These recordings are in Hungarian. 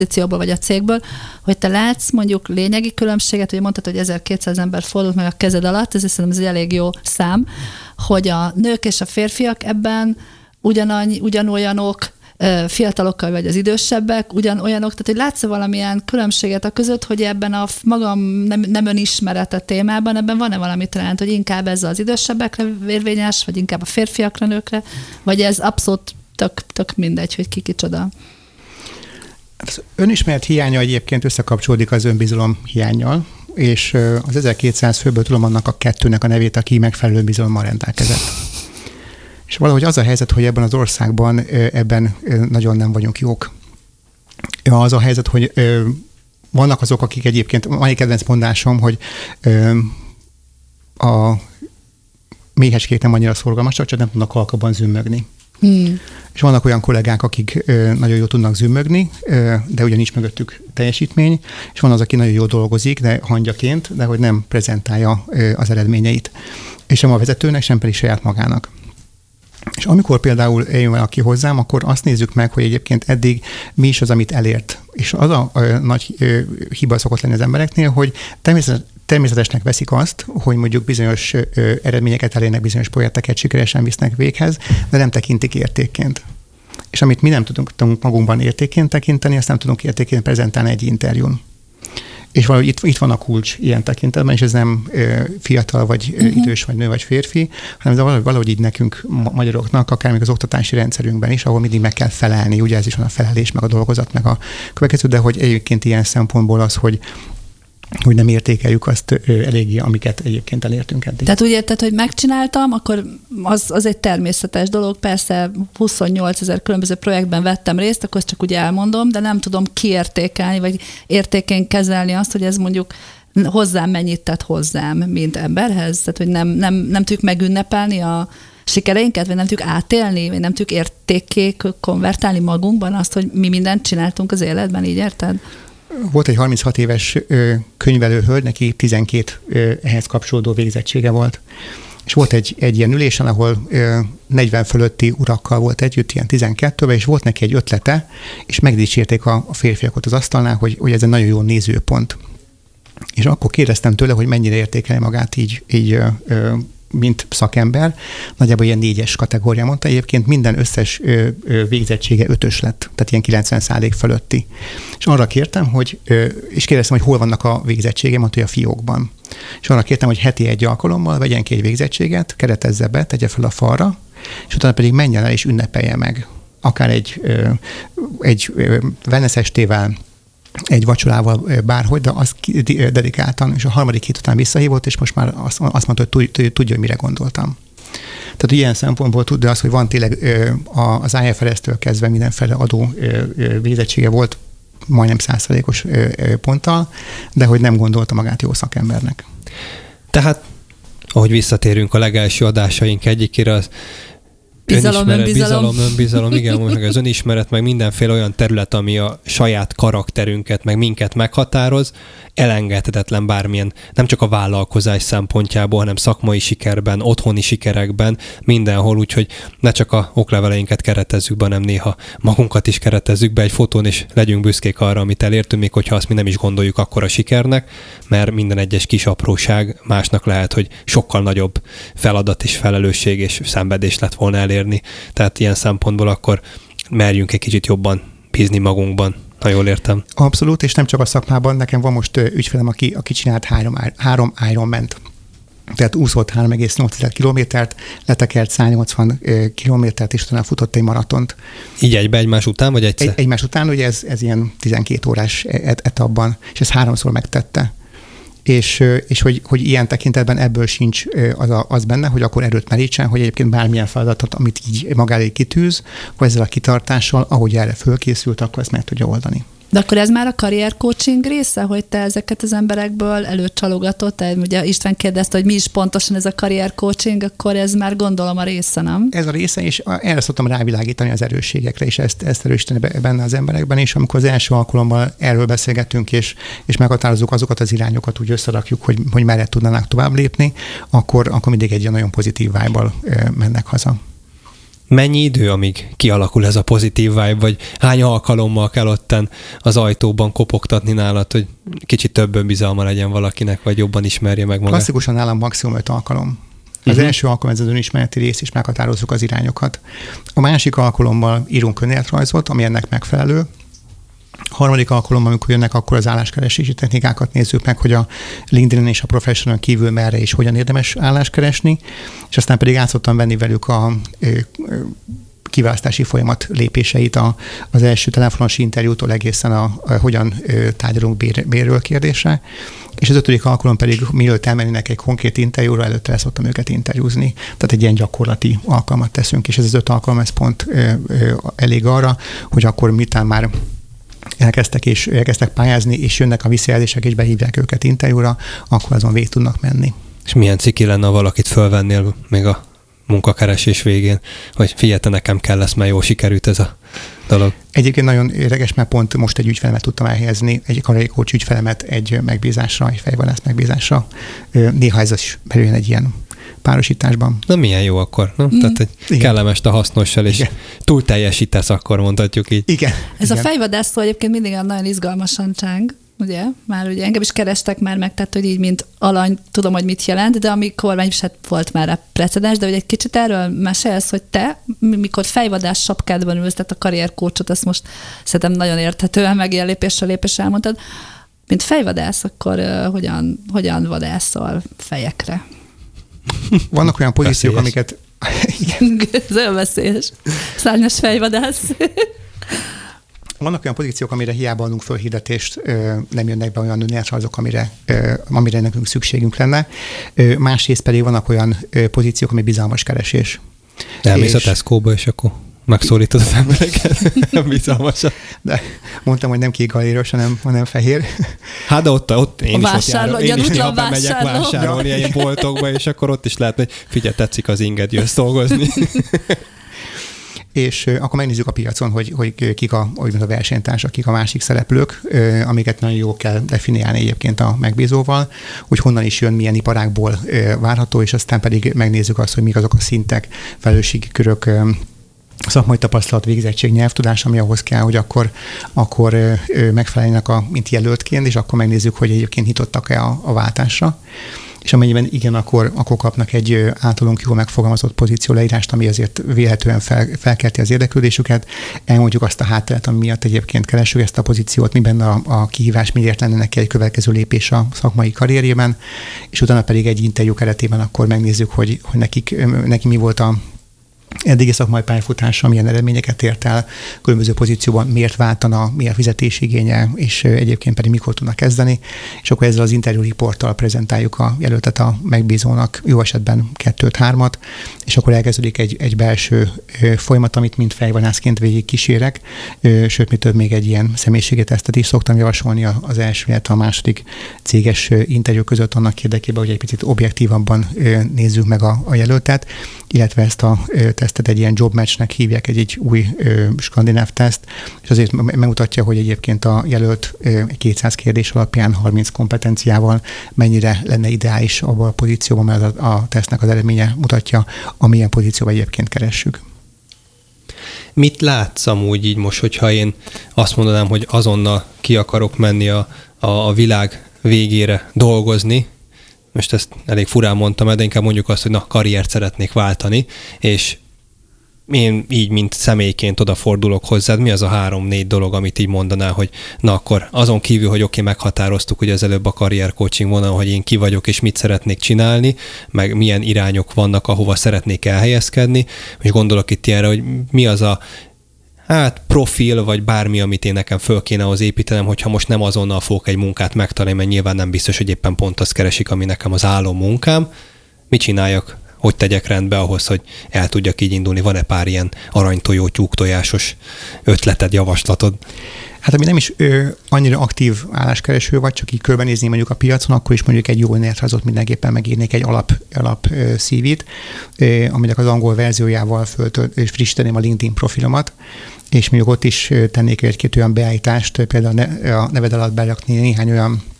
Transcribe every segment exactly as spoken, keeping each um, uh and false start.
pozícióból vagy a cégből, hogy te látsz mondjuk lényegi különbséget, hogy mondtad, hogy ezerkétszáz ember fordult meg a kezed alatt, ez szerintem ez egy elég jó szám, hogy a nők és a férfiak ebben ugyanannyi, ugyanolyanok, fiatalokkal vagy az idősebbek, ugyanolyanok, tehát hogy látsz valamilyen különbséget a között, hogy ebben a magam nem, nem önismerete témában, ebben van-e valami talán, hogy inkább ez az idősebbekre érvényes, vagy inkább a férfiakra, nőkre, vagy ez abszolút tök, tök mindegy, hogy ki kicsoda. Az önismeret hiánya egyébként összekapcsolódik az önbizalom hiánnyal, és az ezerkétszáz főből tudom annak a kettőnek a nevét, aki megfelelő bizalommal rendelkezett. És valahogy az a helyzet, hogy ebben az országban ebben nagyon nem vagyunk jók. Az a helyzet, hogy vannak azok, akik egyébként, van egy kedvenc mondásom, hogy a méhecskék nem annyira szorgalmasak, csak nem tudnak halkabban zümmögni. Hmm. És vannak olyan kollégák, akik nagyon jól tudnak zümmögni, de ugye nincs mögöttük teljesítmény, és van az, aki nagyon jól dolgozik, de hangyaként, de hogy nem prezentálja az eredményeit. És sem a vezetőnek, sem pedig saját magának. És amikor például eljön valaki hozzám, akkor azt nézzük meg, hogy egyébként eddig mi is az, amit elért. És az a, a nagy ö, hiba szokott lenni az embereknél, hogy természetesen természetesnek veszik azt, hogy mondjuk bizonyos ö, eredményeket elérnek, bizonyos projekteket sikeresen visznek véghez, de nem tekintik értékként. És amit mi nem tudunk, tudunk magunkban értékként tekinteni, azt nem tudunk értékként prezentálni egy interjún. És valahogy itt, itt van a kulcs ilyen tekintetben, és ez nem ö, fiatal, vagy ö, idős, vagy nő, vagy férfi, hanem ez valahogy, valahogy így nekünk magyaroknak, akár még az oktatási rendszerünkben is, ahol mindig meg kell felelni, ugye ez is van a felelés, meg a dolgozat, meg a következő, de hogy egyébként ilyen szempontból az, hogy hogy nem értékeljük azt eléggé, amiket egyébként elértünk eddig. Tehát úgy érted, hogy megcsináltam, akkor az, az egy természetes dolog, persze huszonnyolc ezer különböző projektben vettem részt, akkor azt csak úgy elmondom, de nem tudom kiértékelni, vagy értékén kezelni azt, hogy ez mondjuk hozzám mennyit tett hozzám, mint emberhez, tehát hogy nem, nem, nem tudjuk megünnepelni a sikereinket, vagy nem tudjuk átélni, vagy nem tudjuk értékké konvertálni magunkban azt, hogy mi mindent csináltunk az életben, így érted? Volt egy harminchat éves ö, könyvelő hölgy, neki tizenkét ö, ehhez kapcsolódó végzettsége volt. És volt egy, egy ilyen ülésen, ahol ö, negyven fölötti urakkal volt együtt, ilyen tizenkettőben, és volt neki egy ötlete, és megdicsérték a, a férfiakot az asztalnál, hogy, hogy ez egy nagyon jó nézőpont. És akkor kérdeztem tőle, hogy mennyire értékelje magát így, így ö, ö, mint szakember, nagyjából ilyen négyes kategória mondta, egyébként minden összes ö, ö, végzettsége ötös lett, tehát ilyen kilencven százalék fölötti. És arra kértem, hogy, ö, és kérdeztem, hogy hol vannak a végzettségem, mondta, hogy a fiókban. És arra kértem, hogy heti egy alkalommal vegyen ki egy végzettséget, keretezze be, tegye fel a falra, és utána pedig menjen el és ünnepelje meg. Akár egy, ö, egy ö, wellness estével, egy vacsorával bárhogy, de azt dedikáltan, és a harmadik hét után visszahívott, és most már azt, azt mondta, hogy tudja, hogy mire gondoltam. Tehát ilyen szempontból tudja azt, hogy van tényleg az I F R S-től kezdve mindenféle adó végzettsége volt, majdnem száz százalékos ponttal, de hogy nem gondolta magát jó szakembernek. Tehát, ahogy visszatérünk a legelső adásaink egyikére, az Bizalom, önismeret, önbizalom. bizalom, önbizalom, igen, meg az önismeret, meg mindenféle olyan terület, ami a saját karakterünket, meg minket meghatároz, elengedhetetlen bármilyen, nem csak a vállalkozás szempontjából, hanem szakmai sikerben, otthoni sikerekben, mindenhol, úgyhogy ne csak a okleveleinket keretezzük be, hanem néha magunkat is keretezzük be egy fotón, és legyünk büszkék arra, amit elértünk, még hogyha azt mi nem is gondoljuk akkor a sikernek, mert minden egyes kis apróság másnak lehet, hogy sokkal nagyobb feladat és felelősség és szenvedés lett volna elérni. Tehát ilyen szempontból akkor merjünk egy kicsit jobban bízni magunkban. Ha jól értem. Abszolút, és nem csak a szakmában. Nekem van most ügyfelem, aki, aki csinált három, három Ironman-t. Tehát úszott három egész nyolc kilométert, letekert száznyolcvan kilométert, és utána futott egy maratont. Így egybe egymás után, vagy egyszer? Egy, egymás után, ugye ez, ez ilyen tizenkét órás etapban, és ez háromszor megtette. És, és hogy, hogy ilyen tekintetben ebből sincs az, a, az benne, hogy akkor erőt merítsen, hogy egyébként bármilyen feladatot, amit így magára kittűz, hogy ezzel a kitartással, ahogy erre fölkészült, akkor ezt meg tudja oldani. De akkor ez már a karrier coaching része, hogy te ezeket az emberekből előcsalogatod? Tehát ugye István kérdezte, hogy mi is pontosan ez a karrier coaching, akkor ez már gondolom a része, nem? Ez a része, és erre szoktam rávilágítani az erősségekre, és ezt, ezt erősíteni benne az emberekben, és amikor az első alkalommal erről beszélgetünk, és, és meghatározzuk azokat az irányokat, úgy összerakjuk, hogy, hogy merre tudnának tovább lépni, akkor, akkor mindig egy nagyon pozitív vibe-bal mennek haza. Mennyi idő, amíg kialakul ez a pozitív vibe, vagy hány alkalommal kell otten az ajtóban kopogtatni nálad, hogy kicsit több önbizalma legyen valakinek, vagy jobban ismerje meg magát? Klasszikusan nálam maximum öt alkalom. Az uh-huh. első alkalom ez az önismereti rész, és meghatározzuk az irányokat. A másik alkalommal írunk önéletrajzot, ami ennek megfelelő. A harmadik alkalommal, amikor jönnek, akkor az álláskeresési technikákat nézzük meg, hogy a LinkedIn és a Professional kívül merre és hogyan érdemes állást keresni, és aztán pedig át szoktam venni velük a kiválasztási folyamat lépéseit a, az első telefonos interjútól egészen a, a hogyan tárgyalunk bér, bérről kérdésre. És az ötödik alkalom pedig, mielőtt elmennének egy konkrét interjúra, előtte szoktam őket interjúzni. Tehát egy ilyen gyakorlati alkalmat teszünk, és ez az öt alkalom, ez pont ö, ö, elég arra, hogy akkor miután már elkezdtek, és elkezdtek pályázni, és jönnek a visszajelzések, és behívják őket interjúra, akkor azon végig tudnak menni. És milyen ciki lenne, ha valakit fölvennél még a munkakeresés végén, hogy figyelj, nekem kell lesz, mert jól sikerült ez a dolog. Egyébként nagyon érdekes, mert pont most egy ügyfelemet tudtam elhelyezni, egy karrier coach ügyfelemet egy megbízásra, egy fejvadász megbízásra. Néha ez is belőjön egy ilyen párosításban. Na milyen jó akkor, no? Mm. Tehát egy kellemes a hasznossal, és igen. túl teljesítesz, akkor mondhatjuk így. Igen. Ez igen. a fejvadászó egyébként mindig nagyon izgalmasan csáng, ugye? Már ugye engem is kerestek már meg, tehát hogy így mint alany tudom, hogy mit jelent, de amikor már is hát volt már a precedens, de hogy egy kicsit erről mesélsz, hogy te, mikor fejvadász sapkádban ülsz, tehát a karriercoachot, azt most szerintem nagyon érthetően meg ilyen lépésről lépésre elmondtad, mint fejvadász, akkor uh, hogyan, hogyan vadászol fejekre? Vannak olyan pozíciók, veszélyes. amiket... Ez olyan veszélyes. Szárnyas fejvadász. Vannak olyan pozíciók, amire hiába adunk föl hirdetést, nem jönnek be olyan önéletrajzok, amire, amire nekünk szükségünk lenne. Másrészt pedig vannak olyan pozíciók, ami bizalmas keresés. Elmész és... a Tesco-ba, és akkor megszólítod az embereket. Bizalmasan. De mondtam, hogy nem kék galéros, hanem, hanem fehér. Hát de ott, ott én, is ott járok, én is néha bemegyek vásárló. vásárolni ja. ilyen boltokba, és akkor ott is lehet, hogy figyelj, tetszik az inged, jössz dolgozni. És uh, akkor megnézzük a piacon, hogy, hogy kik a, a versenytársak, kik a másik szereplők, uh, amiket nagyon jó kell definiálni egyébként a megbízóval, hogy honnan is jön, milyen iparágból uh, várható, és aztán pedig megnézzük azt, hogy mik azok a szintek, felelősségi körök, uh, szakmai tapasztalat, végzettség, nyelvtudás, ami ahhoz kell, hogy akkor, akkor uh, megfeleljenek a, mint jelöltként, és akkor megnézzük, hogy egyébként nyitottak-e a, a váltásra. És amennyiben igen, akkor, akkor kapnak egy általunk jól megfogalmazott pozícióleírást, ami azért véletlenül fel, felkelti az érdeklődésüket. Elmondjuk azt a hátteret, ami miatt egyébként keresünk ezt a pozíciót, miben a, a kihívás, miért lenne neki egy következő lépés a szakmai karrierjében, és utána pedig egy interjú keretében akkor megnézzük, hogy, hogy nekik, neki mi volt a eddigi szakmai pályafutása, milyen eredményeket ért el, különböző pozícióban miért váltana, milyen fizetésigénye, és egyébként pedig mikor tudnak kezdeni, és akkor ezzel az interjú riporttal prezentáljuk a jelöltet a megbízónak, jó esetben kettőt, hármat, és akkor elkezdődik egy, egy belső folyamat, amit mind fejvadászként végig kísérek, sőt, mi több, még egy ilyen személyiségi tesztet is szoktam javasolni az első, illetve a második céges interjú között annak érdekében, hogy egy picit objektívabban nézzük meg a, a jelöltet, illetve ezt a tesztet egy ilyen job matchnek hívják, egy, egy új ö, skandináv teszt, és azért megmutatja, hogy egyébként a jelölt ö, kétszáz kérdés alapján harminc kompetenciával mennyire lenne ideális abban a pozícióban, mert a, a tesztnek az eredménye mutatja, amilyen pozícióban egyébként keressük. Mit látsz amúgy így most, hogyha én azt mondanám, hogy azonnal ki akarok menni a, a, a világ végére dolgozni, most ezt elég furán mondtam, de inkább mondjuk azt, hogy na, karriert szeretnék váltani, és én így, mint személyként odafordulok hozzád, mi az a három-négy dolog, amit így mondanál, hogy na akkor azon kívül, hogy oké, okay, meghatároztuk, hogy az előbb a karrier coaching vonal, hogy én ki vagyok, és mit szeretnék csinálni, meg milyen irányok vannak, ahova szeretnék elhelyezkedni, és gondolok itt ilyenre, hogy mi az a hát profil, vagy bármi, amit én nekem föl kéne ahhoz építenem, hogyha most nem azonnal fogok egy munkát megtalálni, mert nyilván nem biztos, hogy éppen pont azt keresik, ami nekem az álom munkám. Mit csináljak? Hogy tegyek rendbe ahhoz, hogy el tudjak így indulni? Van-e pár ilyen aranytojó, tyúktojásos ötleted, javaslatod? Hát ami nem is ö, annyira aktív álláskereső vagy, csak így körbenézni mondjuk a piacon, akkor is mondjuk egy jó önéletrajzot mindenképpen megírnék egy alap, alap ö, cé vét, ö, aminek az angol verziójával föltölt, és frissíteném a LinkedIn profilomat, és mondjuk ott is tennék egy-két olyan beállítást, például a neved alatt berakni néhány olyan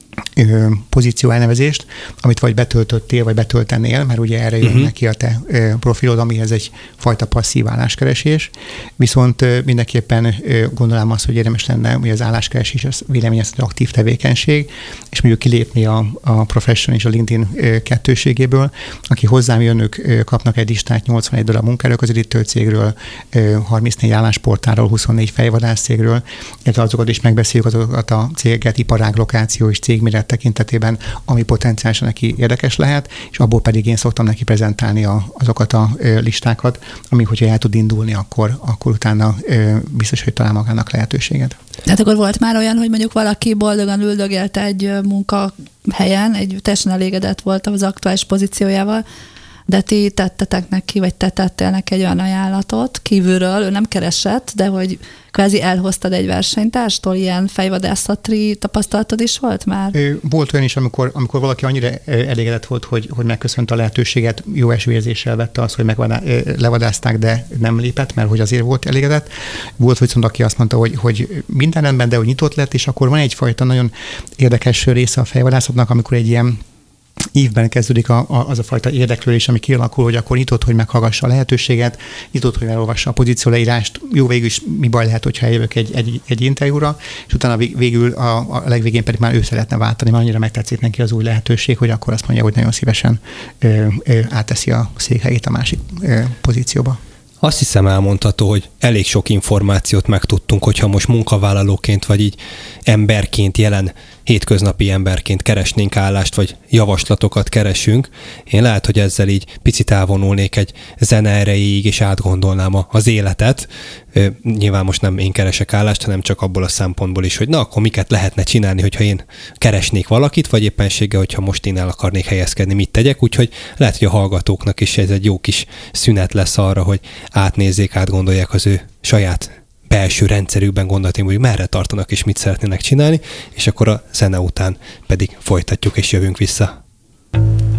pozíció elnevezést, amit vagy betöltöttél, vagy betöltenél, mert ugye erre jön uh-huh. neki a te profilod, amihez egy fajta passzív álláskeresés. Viszont mindenképpen gondolom azt, hogy érdemes lenne, hogy az álláskeresés az véleményezett aktív tevékenység, és mondjuk kilépni a, a Profession és a LinkedIn kettőségéből. Aki hozzám jön, ők kapnak egy listát nyolcvanegy darab munkaerőközvetítő cégről, harmincnégy állásportáról, huszonnégy fejvadász cégről, illetve azokat is megbeszéljük, azokat a cégeket, iparág, lokáció és cégméret tekintetében, ami potenciálisan neki érdekes lehet, és abból pedig én szoktam neki prezentálni a, azokat a listákat, amik, hogyha el tud indulni, akkor, akkor utána biztos, hogy talál magának lehetőséget. Tehát akkor volt már olyan, hogy mondjuk valaki boldogan üldögélt egy munkahelyen, egy teljesen elégedett volt az aktuális pozíciójával, de ti tettetek neki, vagy te tettél neki egy olyan ajánlatot kívülről, ő nem keresett, de hogy kvázi elhoztad egy versenytárstól, ilyen fejvadászati tapasztalatod is volt már? Volt olyan is, amikor, amikor valaki annyira elégedett volt, hogy, hogy megköszönte a lehetőséget, jó esőérzéssel vette azt, hogy megvadá, levadázták, de nem lépett, mert hogy azért volt elégedett. Volt viszont, aki azt mondta, hogy, hogy minden rendben, de hogy nyitott lett, és akkor van egyfajta nagyon érdekes része a fejvadászatnak, amikor egy ilyen évben kezdődik a, a, az a fajta érdeklődés, ami kialakul, hogy akkor nyitott, hogy meghallgassa a lehetőséget, nyitott, hogy elolvassa a pozíció leírást. Jó, végül is mi baj lehet, hogyha eljövök egy, egy, egy interjúra, és utána végül a, a legvégén pedig már ő szeretne váltani, mert annyira megtetszik neki az új lehetőség, hogy akkor azt mondja, hogy nagyon szívesen ö, ö, átteszi a székhelyét a másik ö, pozícióba. Azt hiszem elmondható, hogy elég sok információt megtudtunk, hogyha most munkavállalóként vagy így emberként, jelen hétköznapi emberként keresnénk állást, vagy javaslatokat keresünk. Én lehet, hogy ezzel így picit elvonulnék egy zene erejéig, és átgondolnám az életet. Nyilván most nem én keresek állást, hanem csak abból a szempontból is, hogy na, akkor miket lehetne csinálni, hogyha én keresnék valakit, vagy éppenséggel, hogyha most én el akarnék helyezkedni, mit tegyek. Úgyhogy lehet, hogy a hallgatóknak is ez egy jó kis szünet lesz arra, hogy átnézzék, átgondolják az ő saját belső rendszerükben, gondolatím, hogy merre tartanak és mit szeretnének csinálni, és akkor a zene után pedig folytatjuk és jövünk vissza.